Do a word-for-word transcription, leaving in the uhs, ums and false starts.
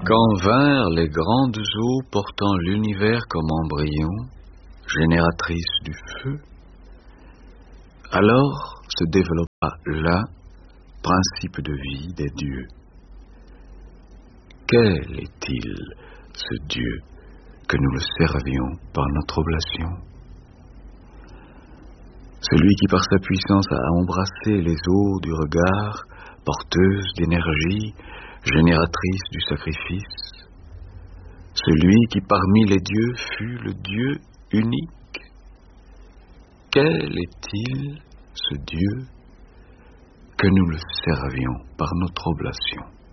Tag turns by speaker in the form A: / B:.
A: Quand vinrent les grandes eaux portant l'univers comme embryon, génératrice du feu, alors se développa là principe de vie des dieux. Quel est-il, ce Dieu, que nous le servions par notre oblation? Celui qui par sa puissance a embrassé les eaux du regard, porteuse d'énergie, génératrice du sacrifice. Celui qui parmi les dieux fut le Dieu unique. Quel est-il, ce Dieu, que nous le servions par notre oblation?